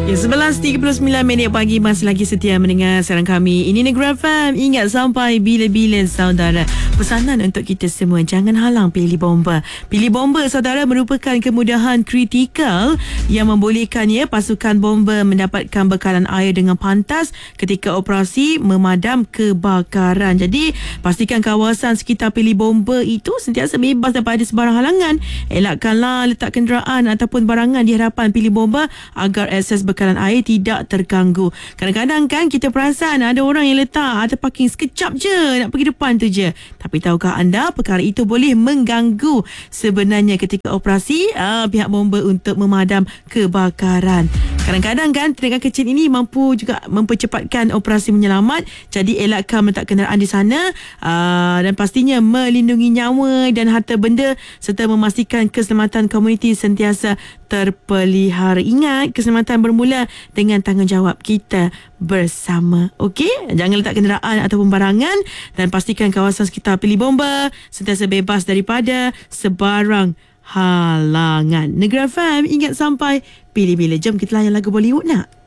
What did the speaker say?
Ya, 11.39 pagi masih lagi setia mendengar siaran kami. Ini Negeri FM. Ingat sampai bila-bila saudara. Pesanan untuk kita semua, jangan halang pilih bomba. Pilih bomba saudara merupakan kemudahan kritikal yang membolehkan pasukan bomba mendapatkan bekalan air dengan pantas ketika operasi memadam kebakaran. Jadi pastikan kawasan sekitar pilih bomba itu sentiasa bebas daripada sebarang halangan. Elakkanlah letak kenderaan ataupun barangan di hadapan pilih bomba agar akses bekalan air tidak terganggu. Kadang-kadang kan kita perasan ada orang yang letak atau parking sekejap je nak pergi depan tu je. Tapi tahukah anda perkara itu boleh mengganggu sebenarnya ketika operasi pihak bomba untuk memadam kebakaran. Kadang-kadang kan tindakan kecil ini mampu juga mempercepatkan operasi menyelamat. Jadi elakkan meletak kenderaan di sana dan pastinya melindungi nyawa dan harta benda serta memastikan keselamatan komuniti sentiasa terpelihara. Ingat, keselamatan bermula dengan tanggungjawab kita bersama. Okey? Jangan letak kenderaan ataupun barangan dan pastikan kawasan sekitar pilih bomba sentiasa bebas daripada sebarang halangan. Negeri FM, ingat sampai pilih bila. Jom kita layan lagu Bollywood nak.